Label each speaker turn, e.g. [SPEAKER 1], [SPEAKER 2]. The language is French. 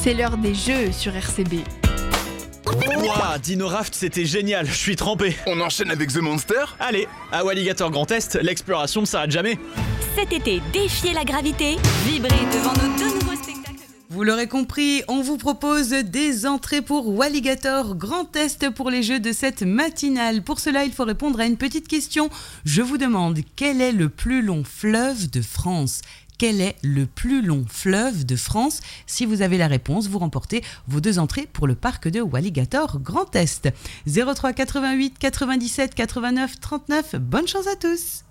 [SPEAKER 1] C'est l'heure des jeux sur RCB.
[SPEAKER 2] Ouah, Dino Raft, c'était génial, je suis trempé.
[SPEAKER 3] On enchaîne avec The Monster ?
[SPEAKER 2] Allez, à Walligator Grand Est, l'exploration ne s'arrête jamais.
[SPEAKER 4] Cet été, défiez la gravité, vibrez devant nos 2 nouveaux spectacles.
[SPEAKER 5] Vous l'aurez compris, on vous propose des entrées pour Walligator Grand Est pour les jeux de cette matinale. Pour cela, il faut répondre à une petite question. Je vous demande, quel est le plus long fleuve de France ? Quel est le plus long fleuve de France ? Si vous avez la réponse, vous remportez vos 2 entrées pour le parc de Walligator Grand Est. 03 88 97 89 39. Bonne chance à tous.